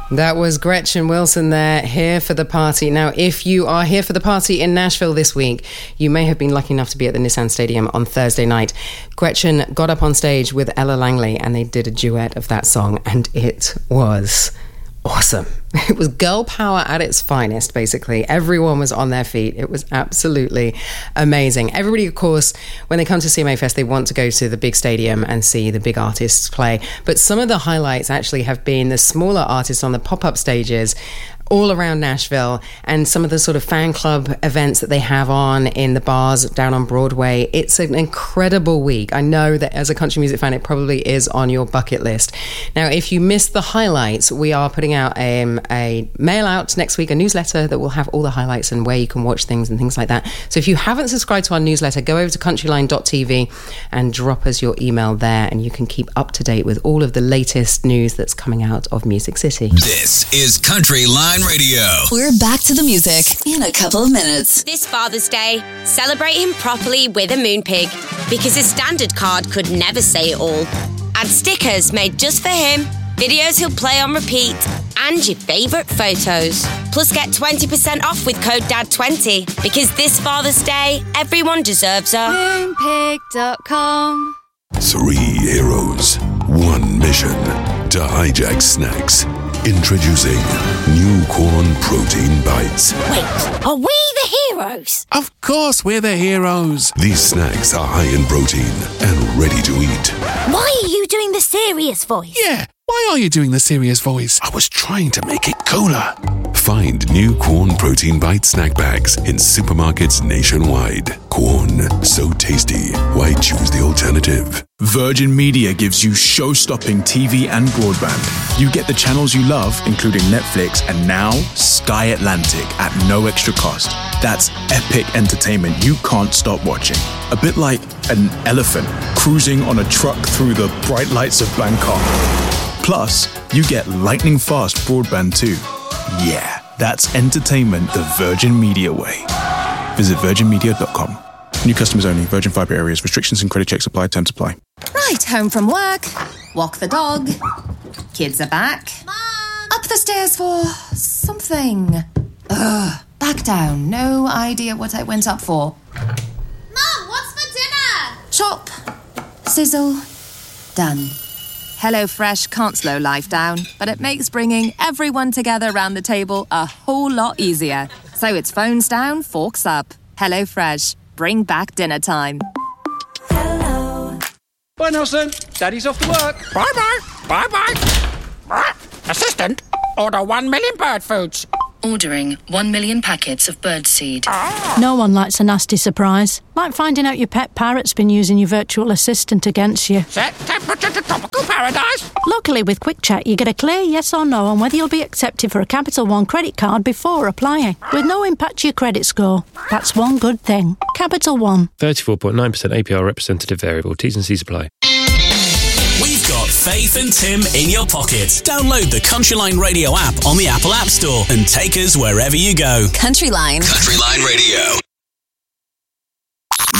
That was Gretchen Wilson there, Here for the Party. Now, if you are here for the party in Nashville this week, you may have been lucky enough to be at the Nissan Stadium on Thursday night. Gretchen got up on stage with Ella Langley and they did a duet of that song, and it was awesome. It was girl power at its finest, basically. Everyone was on their feet. It was absolutely amazing. Everybody, of course, when they come to CMA Fest, they want to go to the big stadium and see the big artists play. But some of the highlights actually have been the smaller artists on the pop-up stages all around Nashville, and some of the sort of fan club events that they have on in the bars down on Broadway. It's an incredible week. I know that as a country music fan, it probably is on your bucket list. Now, if you missed the highlights, we are putting out a mail out next week, a newsletter that will have all the highlights and where you can watch things and things like that. So if you haven't subscribed to our newsletter, go over to countryline.tv and drop us your email there, and you can keep up to date with all of the latest news that's coming out of Music City. This is Country Line Radio. We're back to the music in a couple of minutes. This Father's Day, celebrate him properly with a Moonpig, because his standard card could never say it all. Add stickers made just for him, videos he'll play on repeat, and your favourite photos. Plus get 20% off with code DAD20, because this Father's Day, everyone deserves a Moonpig.com. 3 heroes, 1 mission to hijack snacks. Introducing New Corn Protein Bites. Wait, are we the heroes? Of course we're the heroes. These snacks are high in protein and ready to eat. Why are you doing the serious voice? Yeah, why are you doing the serious voice? I was trying to make it cooler. Find New Corn Protein Bite snack bags in supermarkets nationwide. Corn, so tasty. Why choose the alternative? Virgin Media gives you show-stopping TV and broadband. You get the channels you love, including Netflix and now Sky Atlantic at no extra cost. That's epic entertainment you can't stop watching. A bit like an elephant cruising on a truck through the bright lights of Bangkok. Plus, you get lightning-fast broadband too. Yeah, that's entertainment the Virgin Media way. Visit virginmedia.com. New customers only. Virgin Fibre areas. Restrictions and credit checks apply. Terms apply. Right, home from work. Walk the dog. Kids are back. Mom! Up the stairs for something. Back down. No idea what I went up for. Mom, what's for dinner? Chop. Sizzle. Done. HelloFresh can't slow life down, but it makes bringing everyone together around the table a whole lot easier. So it's phones down, forks up. HelloFresh. Bring back dinner time. Hello. Bye, Nelson. Daddy's off to work. Bye-bye. Bye-bye. Assistant, order 1 million bird foods. Ordering 1 million packets of birdseed. No one likes a nasty surprise. Like finding out your pet parrot's been using your virtual assistant against you. Set temperature to tropical paradise. Luckily, with Quick Check, you get a clear yes or no on whether you'll be accepted for a Capital One credit card before applying, with no impact to your credit score. That's one good thing. Capital One. 34.9% APR representative variable. T's and C's apply. We've got Faith and Tim in your pocket. Download the Countryline Radio app on the Apple App Store and take us wherever you go. Countryline. Countryline Radio.